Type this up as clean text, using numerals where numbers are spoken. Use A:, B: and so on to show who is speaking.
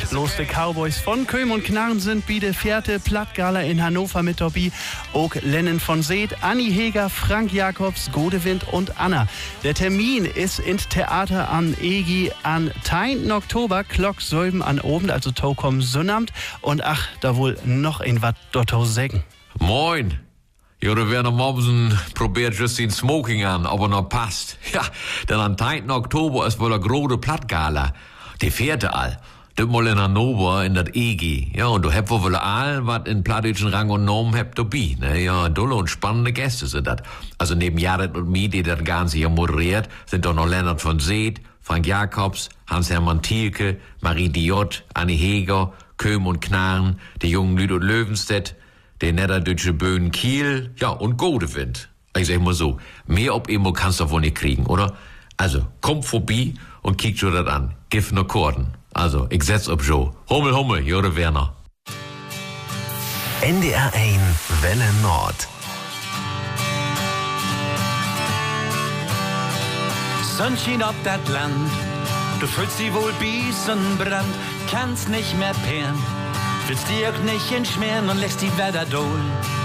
A: Bloß die Cowboys von Köhm und Knarren sind bei der 4. Plattgala in Hannover mit dabei. Auch Lennon von Seed, Anni Heger, Frank Jacobs, Godewind und Anna. Der Termin ist in Theater am EGI am 10. Oktober, Glock 7 an Abend, also Tokom Sünnamt. Und ach, da wohl noch ein wat dotto sägen.
B: Moin. Ja, da Werner Mommsen probiert just den Smoking an, ob er noch passt. Ja, denn am 10. Oktober ist wohl eine große Plattgala. Die 4. all. Das mal in Hannover in das EG. Ja, und du hebt wohl all, was in plattdeutschen Rang und Nomen hebt dabei. Ne? Ja, dolle und spannende Gäste sind das. Also neben Jared und mir, die das Ganze hier moderiert, sind doch noch Lennart von Seed, Frank Jacobs, Hans-Hermann Thielke, Marie Diott, Anni Heger, Köhm und Knarren, die jungen Lüd und Löwenstedt, der niederdeutsche Böen Kiel, ja, und Godewind. Ich sag mal so, mehr ob Emo kannst du wohl nicht kriegen, oder? Also, komm vorbei und kick schon das an. Gif ne Korden. Also, ich setz ob Joe. Hummel, Hummel, Jure Werner.
C: NDR 1 Welle Nord.
D: Sonnenschein ob dat Land, du fühlst sie wohl biesen Brand, kannst nicht mehr peeren, willst dir auch nicht entschmieren und lässt die Wetter dohlen.